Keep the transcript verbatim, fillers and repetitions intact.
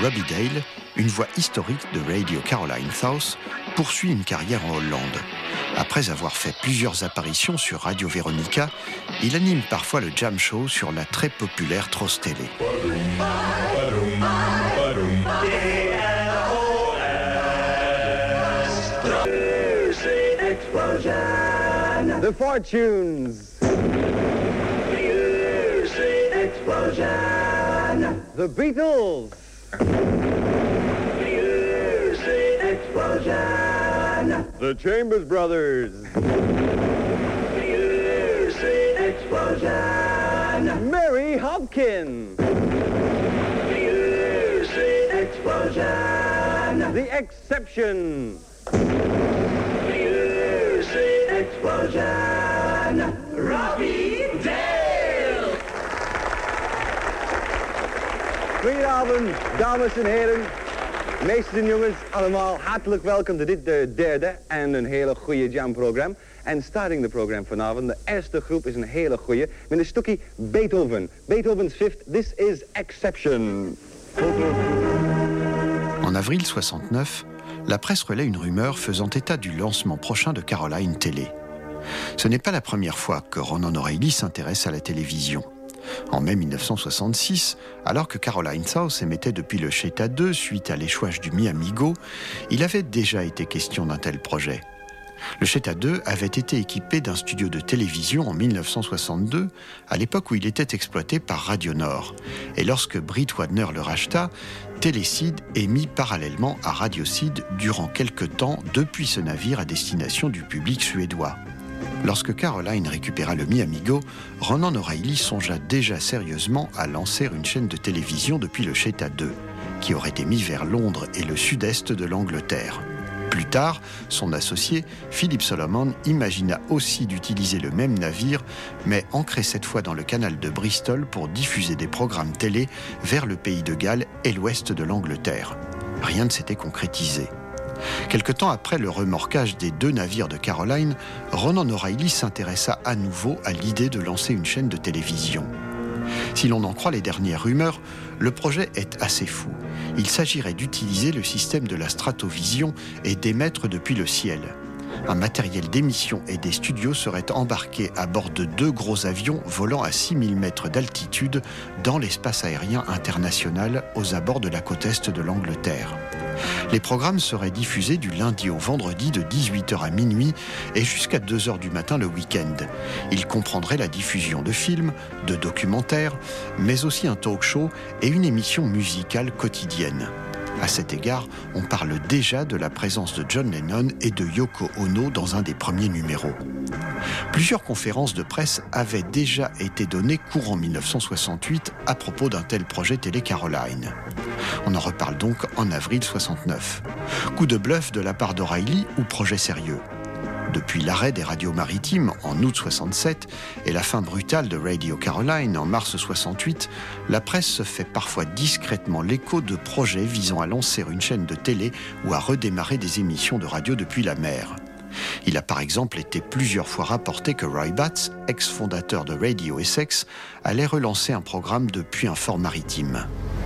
Robbie Dale, une voix historique de Radio Caroline South, poursuit une carrière en Hollande. Après avoir fait plusieurs apparitions sur Radio Veronica, il anime parfois le jam show sur la très populaire Tros Tele. The Fortunes. Music explosion. The Beatles. Music explosion. The Chambers Brothers. Music explosion. Mary Hopkins. Music explosion. The Exception. Explosion, Robbie Dale! Goedenavond, dames en heren, meisjes en jongens, allemaal hartelijk welkom tot dit de derde en een hele goede jam-programma. En starting the program vanavond, de eerste groep is een hele goede, met een stukje Beethoven. Beethoven's Fifth, This is Exception. En avril soixante-neuf, la presse relaie une rumeur faisant état du lancement prochain de Caroline Télé. Ce n'est pas la première fois que Ronan O'Reilly s'intéresse à la télévision. En mai mille neuf cent soixante-six, alors que Caroline South émettait depuis le Cheta deux suite à l'échouage du Mi Amigo, il avait déjà été question d'un tel projet. Le Cheta deux avait été équipé d'un studio de télévision en mille neuf cent soixante-deux, à l'époque où il était exploité par Radio Nord. Et lorsque Britt Wadner le racheta, Télécide émit parallèlement à Radio Syd durant quelque temps depuis ce navire à destination du public suédois. Lorsque Caroline récupéra le Mi Amigo, Ronan O'Reilly songea déjà sérieusement à lancer une chaîne de télévision depuis le Cheta deux, qui aurait émis vers Londres et le sud-est de l'Angleterre. Plus tard, son associé, Philip Solomon, imagina aussi d'utiliser le même navire, mais ancré cette fois dans le canal de Bristol pour diffuser des programmes télé vers le pays de Galles et l'ouest de l'Angleterre. Rien ne s'était concrétisé. Quelque temps après le remorquage des deux navires de Caroline, Ronan O'Reilly s'intéressa à nouveau à l'idée de lancer une chaîne de télévision. Si l'on en croit les dernières rumeurs, le projet est assez fou. Il s'agirait d'utiliser le système de la stratovision et d'émettre depuis le ciel. Un matériel d'émission et des studios seraient embarqués à bord de deux gros avions volant à six mille mètres d'altitude dans l'espace aérien international aux abords de la côte est de l'Angleterre. Les programmes seraient diffusés du lundi au vendredi de dix-huit heures à minuit et jusqu'à deux heures du matin le week-end. Ils comprendraient la diffusion de films, de documentaires, mais aussi un talk-show et une émission musicale quotidienne. À cet égard, on parle déjà de la présence de John Lennon et de Yoko Ono dans un des premiers numéros. Plusieurs conférences de presse avaient déjà été données courant mille neuf cent soixante-huit à propos d'un tel projet Télé Caroline. On en reparle donc en avril soixante-neuf. Coup de bluff de la part d'O'Reilly ou projet sérieux ? Depuis l'arrêt des radios maritimes en août soixante-sept et la fin brutale de Radio Caroline en mars soixante-huit, la presse se fait parfois discrètement l'écho de projets visant à lancer une chaîne de télé ou à redémarrer des émissions de radio depuis la mer. Il a par exemple été plusieurs fois rapporté que Roy Batts, ex-fondateur de Radio Essex, allait relancer un programme depuis un fort maritime.